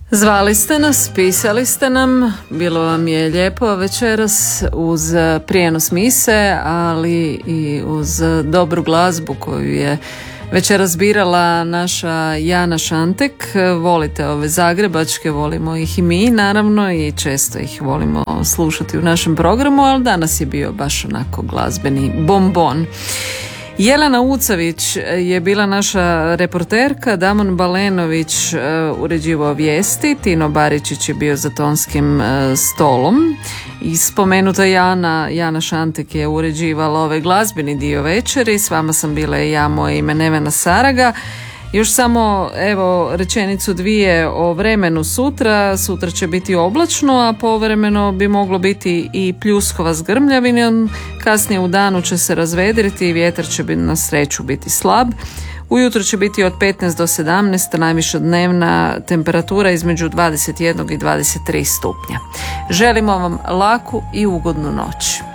Zvali ste nas, pisali ste nam, bilo vam je lijepo večeras uz prijenos mise, ali i uz dobru glazbu koju je večeras birala naša Jana Šantek. Volite ove zagrebačke, volimo ih i mi naravno i često ih volimo slušati u našem programu, ali danas je bio baš onako glazbeni bombon. Jelena Ucavić je bila naša reporterka, Damon Balenović uređivao vijesti, Tino Baričić je bio za tonskim stolom i spomenuta Jana Šantek je uređivala ovaj glazbeni dio večeri. S vama sam bila i ja, moje ime Nevena Saraga. Još samo evo rečenicu dvije o vremenu sutra. Sutra će biti oblačno, a povremeno bi moglo biti i pljuskova s grmljavinom. Kasnije u danu će se razvedriti i vjetar će na sreću biti slab. Ujutro će biti od 15 do 17, najviša dnevna temperatura između 21 i 23 stupnja. Želimo vam laku i ugodnu noć.